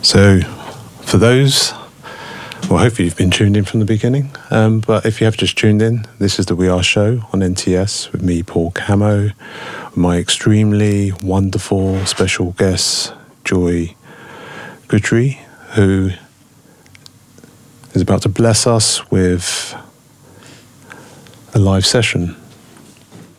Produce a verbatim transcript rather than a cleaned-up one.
So, for those, well, hopefully you've been tuned in from the beginning. Um, but if you have just tuned in, this is the We Are Show on N T S with me, Paul Camo, my extremely wonderful special guest, Joy Guthrie, who is about to bless us with a live session.